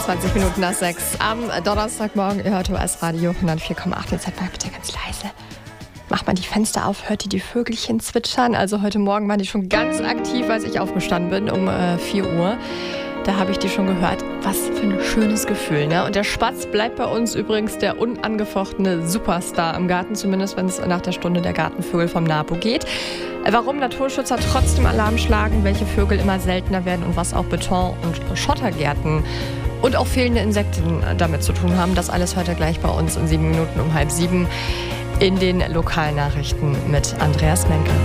20 Minuten nach 6 am Donnerstagmorgen. Ihr hört OS Radio 104,8. Jetzt seid mal bitte ganz leise. Macht mal die Fenster auf, hört ihr die Vögelchen zwitschern? Also heute Morgen waren die schon ganz aktiv, als ich aufgestanden bin um 4 Uhr. Da habe ich die schon gehört. Was für ein schönes Gefühl, ne? Und der Spatz bleibt bei uns übrigens der unangefochtene Superstar im Garten, zumindest wenn es nach der Stunde der Gartenvögel vom NABU geht. Warum Naturschützer trotzdem Alarm schlagen, welche Vögel immer seltener werden und was auch Beton- und Schottergärten und auch fehlende Insekten damit zu tun haben, das alles heute gleich bei uns in 7 Minuten um 6:30 in den Lokalnachrichten mit Andreas Menke.